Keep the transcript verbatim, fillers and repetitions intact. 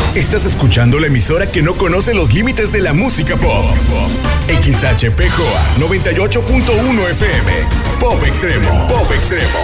Estás escuchando la emisora que no conoce los límites de la música pop. X H P Joa noventa y ocho punto uno F M. Pop Extremo. Pop Extremo.